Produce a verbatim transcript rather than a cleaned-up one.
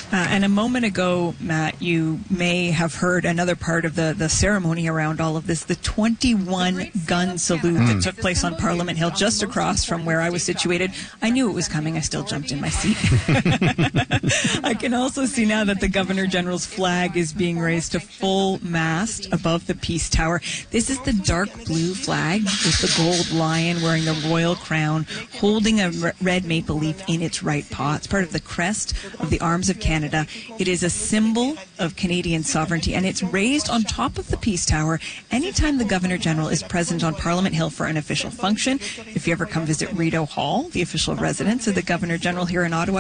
Uh, and a moment ago, Matt, you may have heard another part of the, the ceremony around all of this, the twenty-one gun salute mm. that took place on Parliament Hill just across from where I was situated. I knew it was coming. I still jumped in my seat. I can also see now that the Governor General's flag is being raised to full mast above the Peace Tower. This is the dark blue flag with the gold lion wearing the royal crown, holding a red maple leaf in its right paw. It's part of the crest of the Arms of Canada. It is a symbol of Canadian sovereignty, and it's raised on top of the Peace Tower anytime the Governor-General is present on Parliament Hill for an official function. If you ever come visit Rideau Hall, the official residence of the Governor-General here in Ottawa,